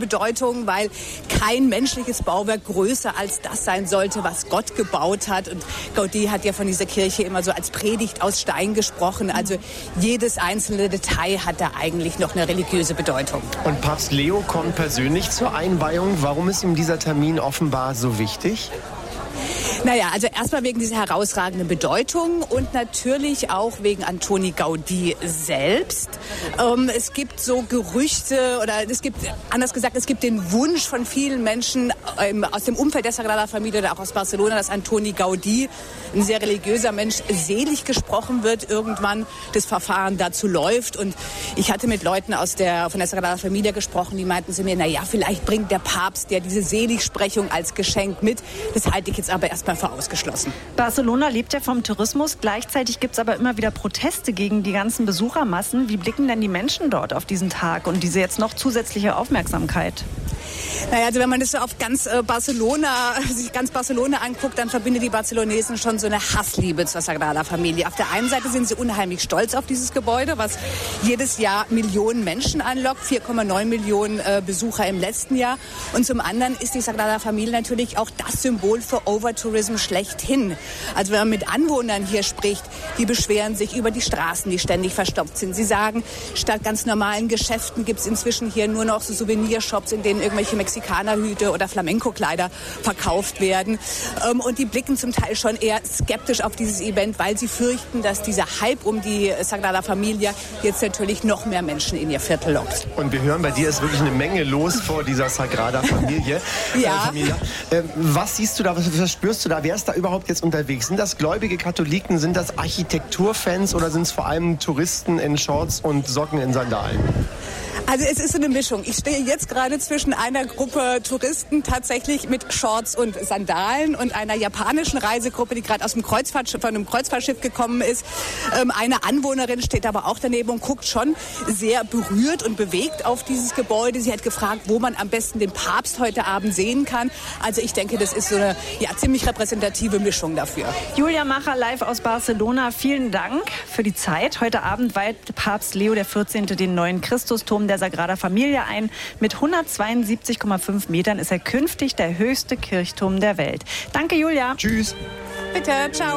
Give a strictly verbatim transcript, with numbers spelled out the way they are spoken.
Bedeutung, weil kein menschliches Bauwerk größer als das sein sollte, was Gott gebaut hat. Und Gaudí hat ja von dieser Kirche immer so als Predigt aus Stein gesprochen. Also jedes einzelne Detail hat da eigentlich noch eine religiöse Bedeutung. Und Papst Leo kommt persönlich zur Einweihung. Warum ist ihm dieser Termin offenbar so wichtig? Naja, also erstmal wegen dieser herausragenden Bedeutung und natürlich auch wegen Antoni Gaudí selbst. Ähm, es gibt so Gerüchte oder es gibt, anders gesagt, es gibt den Wunsch von vielen Menschen ähm, aus dem Umfeld der Sagrada Familia oder auch aus Barcelona, dass Antoni Gaudí, ein sehr religiöser Mensch, selig gesprochen wird, irgendwann das Verfahren dazu läuft. Und ich hatte mit Leuten aus der, von der Sagrada Familia gesprochen, die meinten zu mir, na ja, vielleicht bringt der Papst ja diese Seligsprechung als Geschenk mit. Das halte ich jetzt aber erstmal für ausgeschlossen. Barcelona lebt ja vom Tourismus. Gleichzeitig gibt es aber immer wieder Proteste gegen die ganzen Besuchermassen. Wie blicken denn die Menschen dort auf diesen Tag und diese jetzt noch zusätzliche Aufmerksamkeit? Naja, also wenn man das so auf ganz äh, Barcelona, sich ganz Barcelona anguckt, dann verbindet die Barcelonesen schon so eine Hassliebe zur Sagrada Familia. Auf der einen Seite sind sie unheimlich stolz auf dieses Gebäude, was jedes Jahr Millionen Menschen anlockt, vier Komma neun Millionen äh, Besucher im letzten Jahr. Und zum anderen ist die Sagrada Familia natürlich auch das Symbol für Overtourism schlechthin. Also wenn man mit Anwohnern hier spricht, die beschweren sich über die Straßen, die ständig verstopft sind. Sie sagen, statt ganz normalen Geschäften gibt es inzwischen hier nur noch so Souvenirshops, in denen irgendwelche Mexikanerhüte oder Flamenco-Kleider verkauft werden. Ähm, und die blicken zum Teil schon eher skeptisch auf dieses Event, weil sie fürchten, dass dieser Hype um die Sagrada Familia jetzt natürlich noch mehr Menschen in ihr Viertel lockt. Und wir hören, bei dir ist wirklich eine Menge los vor dieser Sagrada Familie. Ja. Äh, Familia. Äh, was siehst du da, was, was spürst du da? Wer ist da überhaupt jetzt unterwegs? Sind das gläubige Katholiken, sind das Architekturfans oder sind es vor allem Touristen in Shorts und Socken in Sandalen? Also es ist so eine Mischung. Ich stehe jetzt gerade zwischen einer Gruppe Touristen tatsächlich mit Shorts und Sandalen und einer japanischen Reisegruppe, die gerade aus dem Kreuzfahrtschiff, von einem Kreuzfahrtschiff gekommen ist. Ähm, eine Anwohnerin steht aber auch daneben und guckt schon sehr berührt und bewegt auf dieses Gebäude. Sie hat gefragt, wo man am besten den Papst heute Abend sehen kann. Also ich denke, das ist so eine ja, ziemlich repräsentative Mischung dafür. Julia Macher live aus Barcelona. Vielen Dank für die Zeit. Heute Abend weiht Papst Leo der vierzehnte den neuen Christusturm der Sagrada Familia ein. Mit hundertzweiundsiebzig Komma fünf Metern ist er künftig der höchste Kirchturm der Welt. Danke, Julia. Tschüss. Bitte, ciao.